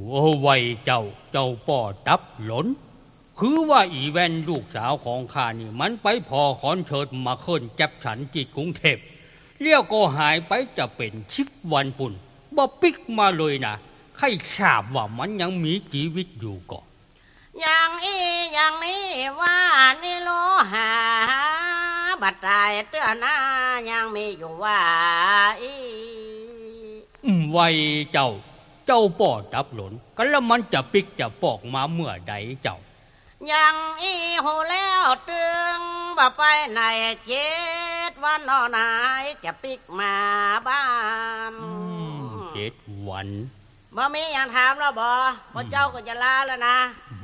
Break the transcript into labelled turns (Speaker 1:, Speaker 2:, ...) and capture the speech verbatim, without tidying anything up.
Speaker 1: โอ้ไว้เจ้าเจ้าป่อตับหลนคือว่าอีแวนลูกสาวของข้านี่มันไปพอขอนเชิดมาเคินจับฉันที่กรุงเทพเลี้ยวก็หายไปจะเป็นชิกวันปุ่นบ่ปิกมาเลยนะใครทราบว่ามันยังมีชีวิตอยู่ก่อน
Speaker 2: อย่างอีอย่างนี้ว่านิโลหาบัดตายเตือนหน้ายังมีอยู่ว่าอี
Speaker 1: ไว้เจ้าเจ้าป่อจับหลนกันแล้วมันจะปิกจะปอกมาเมื่อใดเจ้า
Speaker 2: ยังอีหูแล้วตึงบ่ไปไหนเจ็ดวันนอนายจะปิกมาบ้าน
Speaker 1: เจ็ดวัน
Speaker 2: บ่มีอย่างถามแล้วบ่พ่อเจ้าก็จะลาแล้วนะ